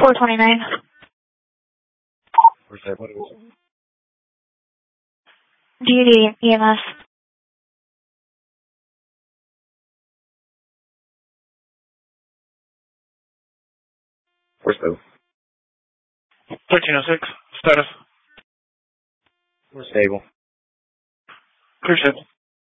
429. Where's that? What is it? DD EMS. Where's that? 1306. Status. We're stable. Clear ship.